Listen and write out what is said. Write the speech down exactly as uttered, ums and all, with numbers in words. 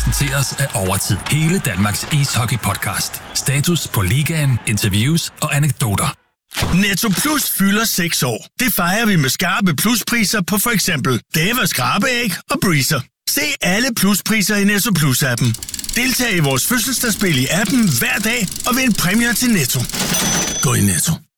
præsenteres af Overtid. Hele Danmarks ishockey-podcast. Status på ligaen, interviews og anekdoter. Netto Plus fylder seks år. Det fejrer vi med skarpe pluspriser på for eksempel Davas skrabeæg og Breezer. Se alle pluspriser i Netto Plus-appen. Deltag i vores fødselsdagsspil i appen hver dag og vind præmier til Netto. Gå i Netto.